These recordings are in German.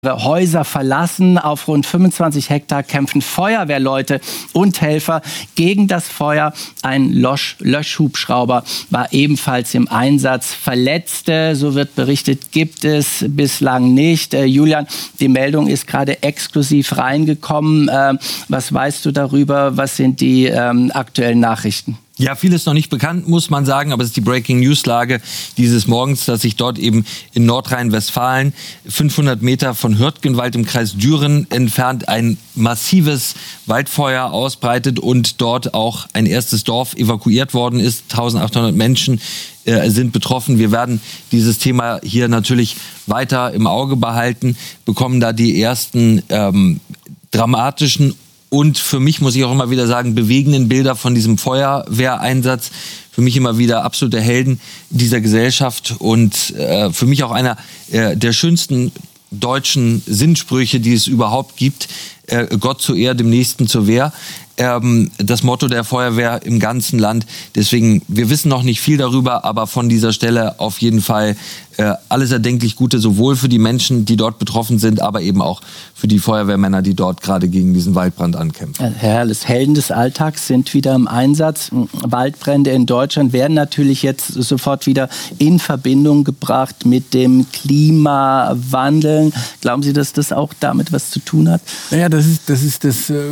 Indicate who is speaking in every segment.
Speaker 1: Häuser verlassen. Auf rund 25 Hektar kämpfen Feuerwehrleute und Helfer gegen das Feuer. Ein Löschhubschrauber war ebenfalls im Einsatz. Verletzte, so wird berichtet, gibt es bislang nicht. Julian, die Meldung ist gerade exklusiv reingekommen. Was weißt du darüber? Was sind die aktuellen Nachrichten?
Speaker 2: Ja, vieles noch nicht bekannt, muss man sagen, aber es ist die Breaking-News-Lage dieses Morgens, dass sich dort eben in Nordrhein-Westfalen, 500 Meter von Hürtgenwald im Kreis Düren entfernt, ein massives Waldfeuer ausbreitet und dort auch ein erstes Dorf evakuiert worden ist. 1800 Menschen sind betroffen. Wir werden dieses Thema hier natürlich weiter im Auge behalten, bekommen da die ersten dramatischen und für mich, muss ich auch immer wieder sagen, bewegenden Bilder von diesem Feuerwehreinsatz. Für mich immer wieder absolute Helden dieser Gesellschaft und für mich auch einer der schönsten deutschen Sinnsprüche, die es überhaupt gibt. Gott zur Ehre, dem Nächsten zur Wehr. Das Motto der Feuerwehr im ganzen Land. Deswegen, wir wissen noch nicht viel darüber, aber von dieser Stelle auf jeden Fall alles erdenklich Gute, sowohl für die Menschen, die dort betroffen sind, aber eben auch für die Feuerwehrmänner, die dort gerade gegen diesen Waldbrand ankämpfen.
Speaker 1: Herr Herles, Helden des Alltags sind wieder im Einsatz. Waldbrände in Deutschland werden natürlich jetzt sofort wieder in Verbindung gebracht mit dem Klimawandel. Glauben Sie, dass das auch damit was zu tun hat?
Speaker 3: Naja, das ist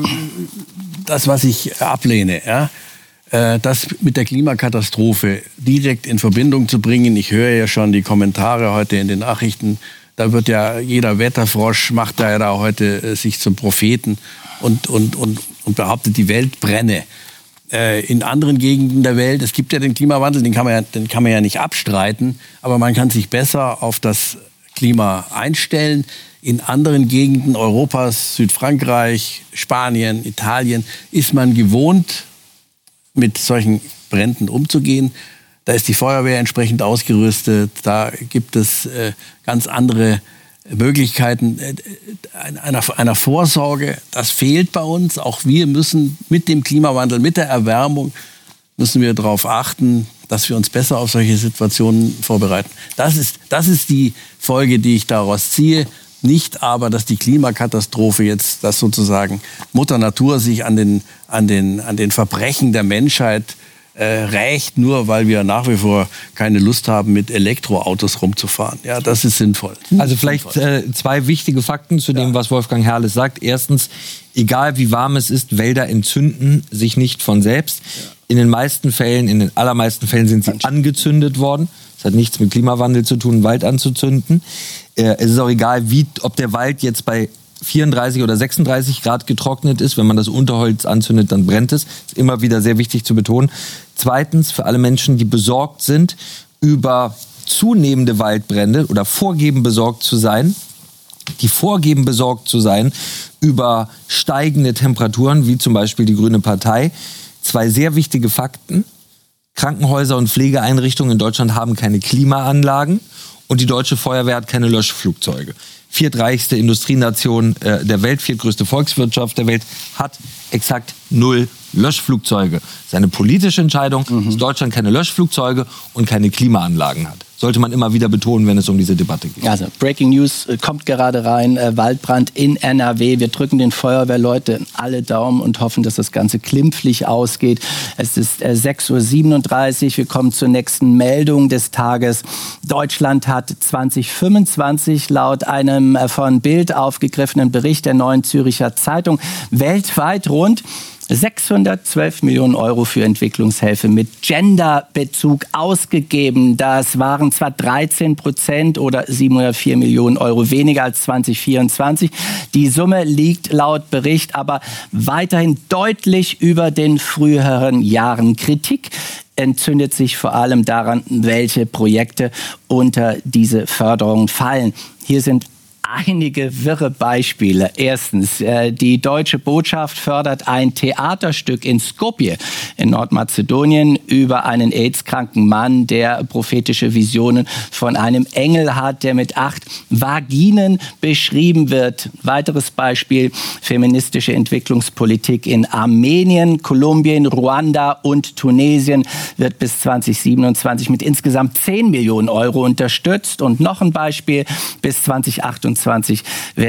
Speaker 3: das, was ich ablehne. Ja? Das mit der Klimakatastrophe direkt in Verbindung zu bringen. Ich höre ja schon die Kommentare heute in den Nachrichten. Da wird ja jeder Wetterfrosch, macht da ja heute sich zum Propheten und behauptet, die Welt brenne. In anderen Gegenden der Welt, es gibt ja den Klimawandel, den kann man ja nicht abstreiten, aber man kann sich besser auf das Klima einstellen. In anderen Gegenden Europas, Südfrankreich, Spanien, Italien, ist man gewohnt, mit solchen Bränden umzugehen. Da ist die Feuerwehr entsprechend ausgerüstet. Da gibt es ganz andere Möglichkeiten einer Vorsorge. Das fehlt bei uns. Auch wir müssen mit dem Klimawandel, mit der Erwärmung, müssen wir darauf achten, dass wir uns besser auf solche Situationen vorbereiten. Das ist die Folge, die ich daraus ziehe. Nicht aber, dass die Klimakatastrophe jetzt, dass sozusagen Mutter Natur sich an den Verbrechen der Menschheit rächt, nur weil wir nach wie vor keine Lust haben, mit Elektroautos rumzufahren. Ja, das ist sinnvoll.
Speaker 2: Also vielleicht zwei wichtige Fakten zu dem, was Wolfgang Herles sagt. Erstens, egal wie warm es ist, Wälder entzünden sich nicht von selbst. In den allermeisten Fällen sind sie angezündet worden. Das hat nichts mit Klimawandel zu tun, einen Wald anzuzünden. Es ist auch egal, ob der Wald jetzt bei 34 oder 36 Grad getrocknet ist. Wenn man das Unterholz anzündet, dann brennt es. Das ist immer wieder sehr wichtig zu betonen. Zweitens, für alle Menschen, die besorgt sind über zunehmende Waldbrände oder vorgeben besorgt zu sein, über steigende Temperaturen, wie zum Beispiel die Grüne Partei. Zwei sehr wichtige Fakten. Krankenhäuser und Pflegeeinrichtungen in Deutschland haben keine Klimaanlagen und die deutsche Feuerwehr hat keine Löschflugzeuge. Viertreichste Industrienation der Welt, viertgrößte Volkswirtschaft der Welt, hat exakt 0 Löschflugzeuge. Das ist eine politische Entscheidung, dass Deutschland keine Löschflugzeuge und keine Klimaanlagen hat. Sollte man immer wieder betonen, wenn es um diese Debatte geht.
Speaker 1: Also, Breaking News kommt gerade rein. Waldbrand in NRW. Wir drücken den Feuerwehrleuten alle Daumen und hoffen, dass das Ganze glimpflich ausgeht. Es ist 6:37 Uhr. Wir kommen zur nächsten Meldung des Tages. Deutschland hat 2025 laut einem von Bild aufgegriffenen Bericht der Neuen Zürcher Zeitung weltweit rund 612 Millionen Euro für Entwicklungshilfe mit Genderbezug ausgegeben. Das waren zwar 13% oder 704 Millionen Euro weniger als 2024. Die Summe liegt laut Bericht aber weiterhin deutlich über den früheren Jahren. Kritik entzündet sich vor allem daran, welche Projekte unter diese Förderung fallen. Hier sind einige wirre Beispiele. Erstens, die Deutsche Botschaft fördert ein Theaterstück in Skopje in Nordmazedonien über einen AIDS-kranken Mann, der prophetische Visionen von einem Engel hat, der mit 8 Vaginen beschrieben wird. Weiteres Beispiel: feministische Entwicklungspolitik in Armenien, Kolumbien, Ruanda und Tunesien wird bis 2027 mit insgesamt 10 Millionen Euro unterstützt. Und noch ein Beispiel: bis 2028